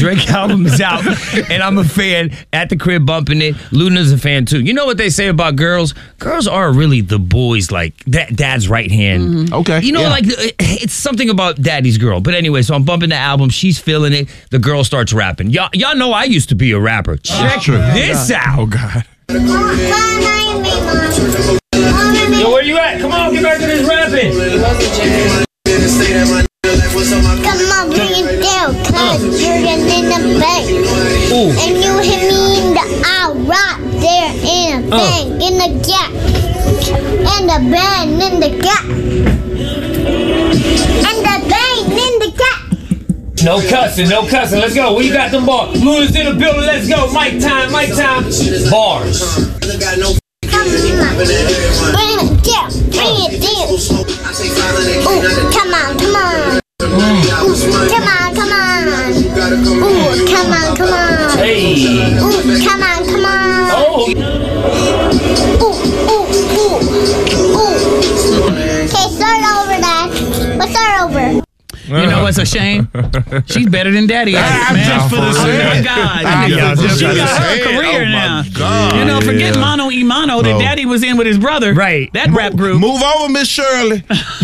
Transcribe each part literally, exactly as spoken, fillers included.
Drake album is out, and I'm a fan at the crib bumping it. Luna's a fan too. You know what they say about girls? Girls are really the boys, like da- dad's right hand. Mm-hmm. Okay. You know, yeah. like it's something about daddy's girl. But anyway, so I'm bumping the album. She's feeling it. The girl starts rapping. Y'all, y'all know I used to be a rapper. Check this out. Oh, God. Yo, where you at? Come on, get back to this rapping. Come on, bring it down, cause you're in the bank. Ooh. And you hit me in the eye right there in the Uh. bank, in the gap. And the bang in the gap. And the bang in the gap. No cussing, no cussing. Let's go. Where you got them bars? Luna's in the building. Let's go. Mic time, mic time. Bars. Come on, bring it down, bring it down. Ooh, come on, come on. Ooh, come on, come on. Ooh, come on, come on. Hey. Ooh, come on, come on. Oh. Ooh, ooh, ooh, ooh. Okay, start over that. Let's start over. You know what's a shame? She's better than Daddy. I'm man. just for the Oh sake. my God! I She got just got to her say it. career Oh, my now. God. You know, forget Yeah. Mono E Mono that No. Daddy was in with his brother. Right. That rap group. Move over, Miss Shirley.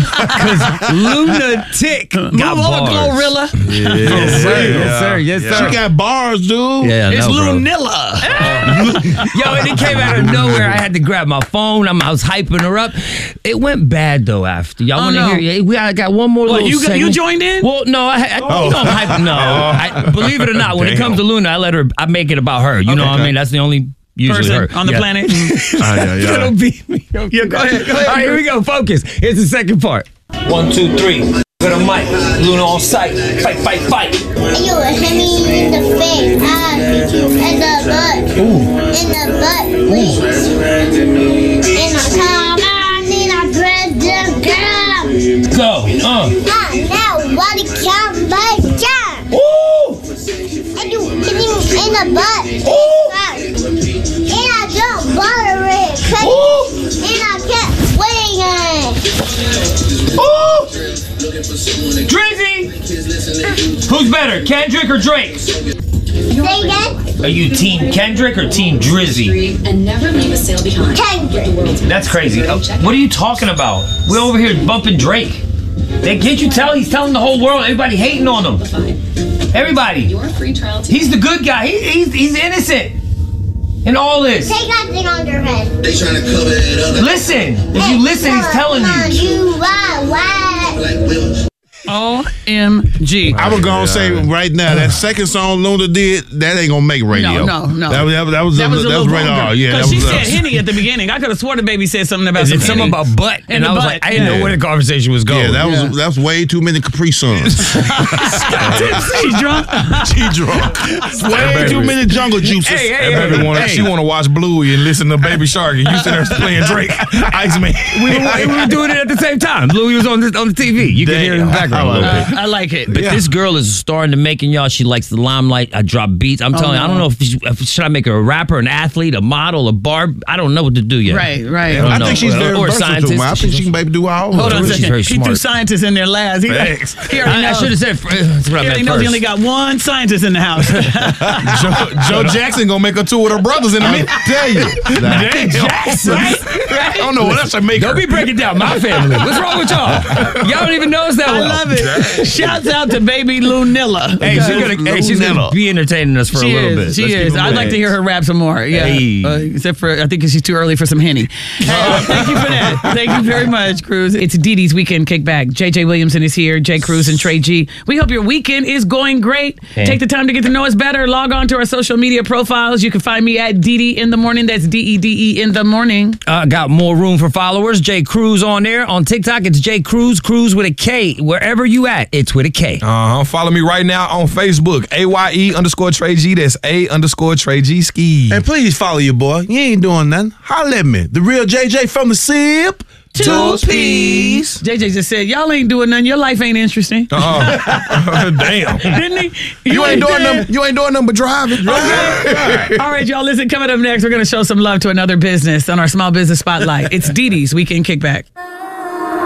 Lunatic got Move over, bars. Glorilla. Yes, sir. Yes, sir. Yes, sir. She got bars, dude. Yeah, I It's know, bro. Lunilla. Yo, and it came out of nowhere. I had to grab my phone. I'm, I was hyping her up. It went bad though. After y'all Oh, want to no. hear? Yeah, we I got one more. What, little you got- you segment. joined in? Well, no, I, I Oh. you know, I'm hyping. No, I, believe it or not, when it Damn. comes to Luna, I let her. I make it about her. You know what I mean? That's the only usually Person her on the Yeah. planet. Ah, yeah, yeah. It'll be me. Yeah, go ahead, go ahead. All right, here we go. Focus. Here's the second part. One, two, three. Got a mic. Luna on sight. Fight, fight, fight. And you hit me in the face, ah, in the butt, in the butt, please. And I come on, and I dress them down. Go. Uh. Ah, now what it come back down. Ooh. And you hit me in the butt. Ooh. Ah, and I don't bother it, cause Ooh. and I kept waiting. Ooh. Drizzy. Who's better, Kendrick or Drake? Say again? Are you Team Kendrick or Team Drizzy? And never leave a sale behind. Kendrick. That's crazy. Uh, what are you talking about? We're over here bumping Drake. They, can't you tell? He's telling the whole world. Everybody hating on him. Everybody. Your free trial to He's the good guy. He, he's he's innocent in all this. Take that thing on your head. They trying to cover it up. Listen. If you listen, he's telling Come on, you. you why, why? Like Will. O M G. I was gonna say right now that second song Luna did, that ain't gonna make radio. No, no, no. That, was- that, was- that was That was a that little was rated vulgar. R. Yeah, that Because she was said uh, Henny at the beginning. I could have sworn the baby said something about Is some it something Henny. about butt? In And the I was butt, like, I didn't yeah. know where the conversation was going. Yeah, that was Yeah. that's way too many Capri Suns. She's drunk. She drunk. Way too many jungle juices. Hey, hey, That hey, baby wanna- hey. She want to watch Bluey and listen to Baby Shark, and you sitting there playing Drake, Iceman. we, were, we were doing it at the same time. Bluey was on the, on the T V. You can hear it in the background a little bit. Uh, I like it. But this girl is starting to making y'all. She likes the limelight. I drop beats. I'm telling you, I don't know if, she, if should I make her a rapper, an athlete, a model, a barb. I don't know what to do yet. Right, right. I don't I know. think she's very Or a versatile. scientist. Man. I think she can maybe do all. Hold on a She's second. very He smart. threw scientists in their labs. He, Thanks. he already I, I knows, should have said. That's what I he already meant knows he first. only got one scientist in the house. Joe, Joe Jackson gonna make a tour with her brothers in a minute. Tell you. Damn. Jackson. I don't know what else I make Don't her. be breaking down my family. What's wrong with y'all? Y'all don't even know us that I well. love it. Shouts out to baby Lunilla. Hey, she's gonna, hey, she's gonna be entertaining us for She a little is. bit. She Let's keep is. it I'd moving. like to hear her rap some more. Yeah. Hey. Uh, except for I think she's too early for some Henny. Uh, thank you for that. Thank you very much, Cruz. It's Dee Dee's Weekend Kickback. J J Williamson is here. Jay Cruz and Trey G. We hope your weekend is going great. Hey. Take the time to get to know us better. Log on to our social media profiles. You can find me at Dee Dee in the morning. That's D E D E in the morning. Uh, got more room for followers. J Cruz on there. On TikTok, it's J Cruz. Cruz with a K. Wherever you at, it's with a K. Uh-huh. Follow me right now on Facebook. A Y E underscore Trey G. That's A underscore Trey G Ski. And please follow your boy. You ain't doing nothing. Holla at me. The real J J from the SIP. Two P's. J J just said, y'all ain't doing nothing. Your life ain't interesting. Uh-uh. Damn. Didn't he? You ain't doing did. nothing. You ain't doing nothing but driving. Okay. All right, y'all, listen, coming up next, we're going to show some love to another business on our Small Business Spotlight. It's Dee Dee's Weekend Kickback.